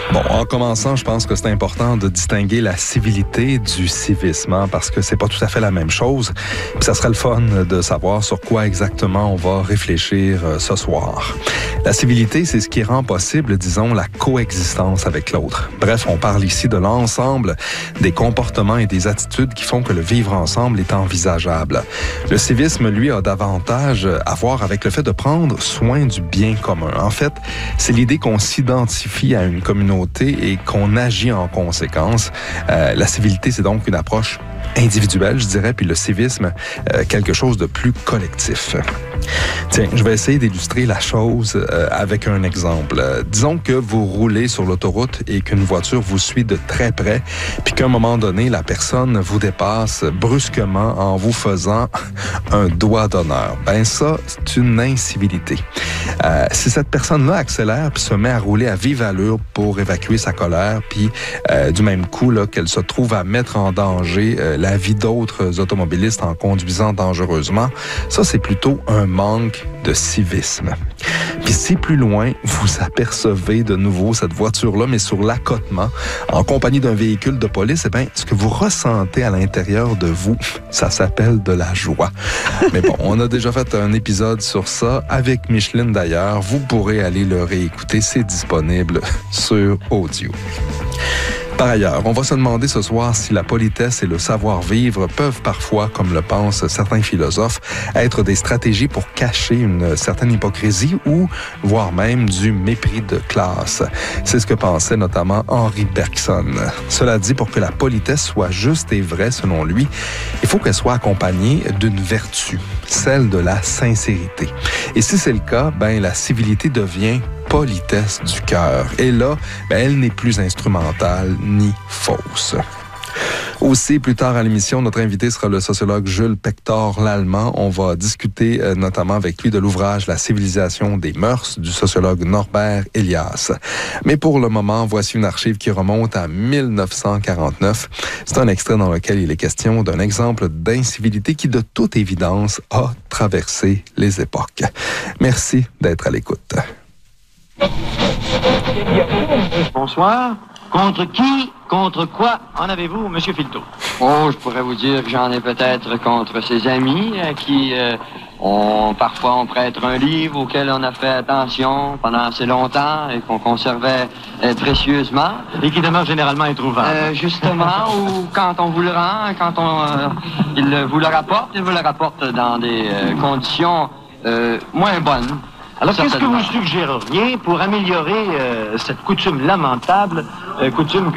Bon, en commençant, je pense que c'est important de distinguer la civilité du civisme, hein, parce que c'est pas tout à fait la même chose. Puis ça serait le fun de savoir sur quoi exactement on va réfléchir ce soir. La civilité, c'est ce qui rend possible, disons, la coexistence avec l'autre. Bref, on parle ici de l'ensemble des comportements et des attitudes qui font que le vivre ensemble est envisageable. Le civisme, lui, a davantage à voir avec le fait de prendre soin du bien commun. En fait, c'est l'idée qu'on s'identifie à une communauté et qu'on agit en conséquence. La civilité, c'est donc une approche individuelle, je dirais, puis le civisme, quelque chose de plus collectif. Tiens, je vais essayer d'illustrer la chose avec un exemple. Disons que vous roulez sur l'autoroute et qu'une voiture vous suit de très près, puis qu'à un moment donné, la personne vous dépasse brusquement en vous faisant un doigt d'honneur. Ben ça, c'est une incivilité. Si cette personne-là accélère puis se met à rouler à vive allure pour évacuer sa colère, puis du même coup là, qu'elle se trouve à mettre en danger la vie d'autres automobilistes en conduisant dangereusement, ça c'est plutôt un manque de civisme. Puis si plus loin, vous apercevez de nouveau cette voiture-là, mais sur l'accotement, en compagnie d'un véhicule de police, eh bien, ce que vous ressentez à l'intérieur de vous, ça s'appelle de la joie. Mais bon, on a déjà fait un épisode sur ça, avec Micheline d'ailleurs. Vous pourrez aller le réécouter, c'est disponible sur audio. Par ailleurs, on va se demander ce soir si la politesse et le savoir-vivre peuvent parfois, comme le pensent certains philosophes, être des stratégies pour cacher une certaine hypocrisie ou voire même du mépris de classe. C'est ce que pensait notamment Henri Bergson. Cela dit, pour que la politesse soit juste et vraie selon lui, il faut qu'elle soit accompagnée d'une vertu, celle de la sincérité. Et si c'est le cas, ben la civilité devient politesse du cœur. Et là, ben, elle n'est plus instrumentale ni fausse. Aussi, plus tard à l'émission, notre invité sera le sociologue Jules Pector l'Allemand. On va discuter notamment avec lui de l'ouvrage La civilisation des mœurs du sociologue Norbert Elias. Mais pour le moment, voici une archive qui remonte à 1949. C'est un extrait dans lequel il est question d'un exemple d'incivilité qui, de toute évidence, a traversé les époques. Merci d'être à l'écoute. Bonsoir. Contre qui, contre quoi en avez-vous, Monsieur Filteau? Oh, je pourrais vous dire que j'en ai peut-être contre ses amis qui parfois on prête un livre auquel on a fait attention pendant assez longtemps et qu'on conservait précieusement. Et qui demeure généralement introuvable. Justement, ou quand on vous le rend, il vous le rapporte dans des conditions moins bonnes. Alors, qu'est-ce que vous suggéreriez pour améliorer cette coutume lamentable, coutume que